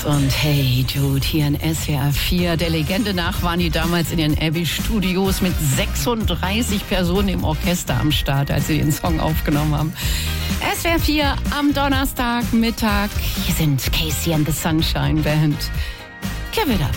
Und Hey Jude hier in SWR 4. Der Legende nach waren die damals in den Abbey Studios mit 36 Personen im Orchester am Start, als sie den Song aufgenommen haben. SWR 4 am Donnerstagmittag. Hier sind Casey and the Sunshine Band. Give it up.